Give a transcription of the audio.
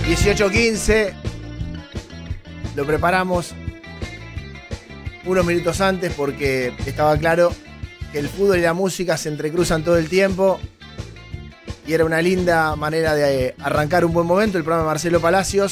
18:15. Lo preparamos unos minutos antes porque estaba claro que el fútbol y la música se entrecruzan todo el tiempo y era una linda manera de arrancar un buen momento el programa de Marcelo Palacios.